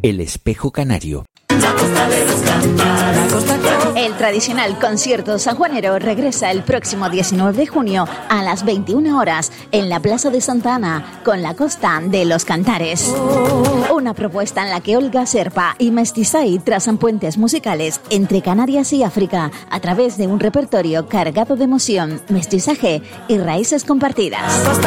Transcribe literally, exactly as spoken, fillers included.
El Espejo Canario. El tradicional concierto sanjuanero regresa el próximo diecinueve de junio a las veintiuna horas en la Plaza de Santa Ana con la Costa de los Cantares. Una propuesta en la que Olga Serpa y Mestizay trazan puentes musicales entre Canarias y África a través de un repertorio cargado de emoción, mestizaje y raíces compartidas.